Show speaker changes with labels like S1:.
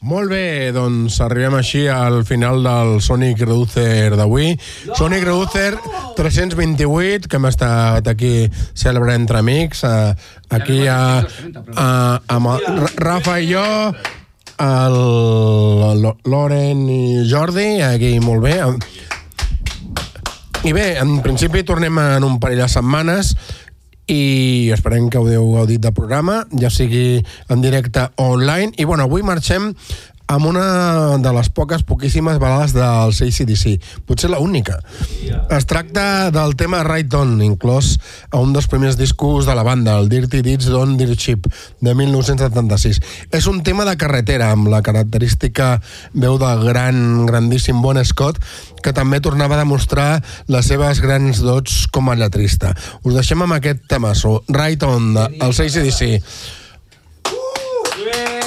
S1: Molt bé, doncs arribem així al final del Sonic Reducer d'avui. Sonic Reducer 328, que hem estat aquí celebrant entre amics. Aquí amb Rafa i jo, el Loren i Jordi, aquí molt bé. I bé, en principi tornem en un parell de setmanes i esperem que heu gaudit del programa, ja sigui en directe o online. I bueno, avui marxem amb una de les poquíssimes balades dels AC/DC, potser la única. Es tracta del tema Right On, inclòs a un dels primers discos de la banda, el Dirty Deeds Don't Dirt Cheap, de 1976. És un tema de carretera, amb la característica veu del grandíssim Bon Scott, que també tornava a demostrar les seves grans dots com a lletrista. Us deixem amb aquest temasso, Right On, dels AC/DC.